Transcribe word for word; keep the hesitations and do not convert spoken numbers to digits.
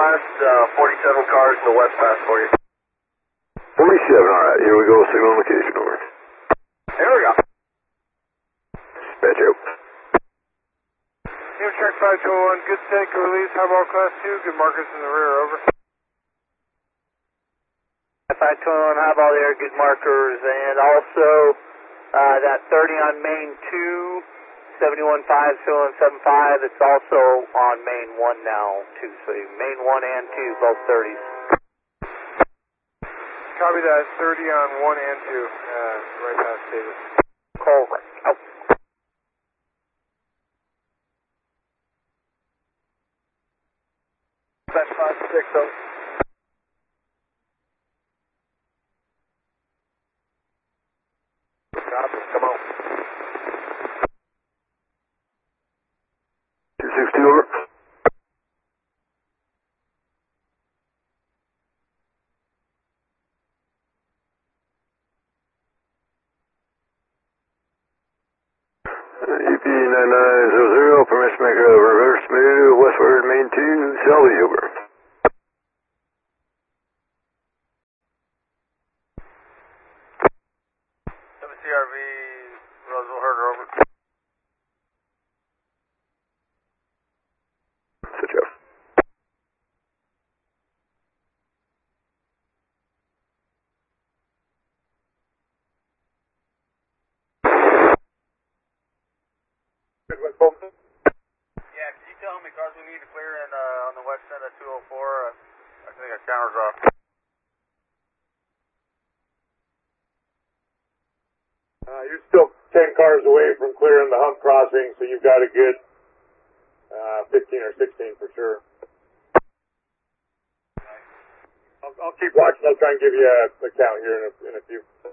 last uh, forty-seven cars in the west pass for you. forty-seven, alright. Here we go. Signal location, over. There we go. Dispatch out. New track five two oh one, good take, good release, highball class two, good markers in the rear, over. five two oh one, highball there, good markers, and also uh, that thirty on main two, seventy-one five, seven seven five, it's also on main one now, too, so main one and two, both thirties. Copy that, thirty on one and two, uh, right past Davis. Correct. Oh. That's five six oh. Copy, come on. two six two, over. E P nine nine zero zero, permission maker, reverse move, westward, main two, Selby, over. W C R V, Roswell Herder, over. Switch off. Yeah, can you tell how many cars we need to clear in, uh, on the west end of two oh four? Uh, I think our counter's off. Uh, you're still ten cars away from clearing the hump crossing, so you've got a good uh, fifteen or sixteen for sure. I'll, I'll keep watching. I'll try and give you a, a count here in a, in a few.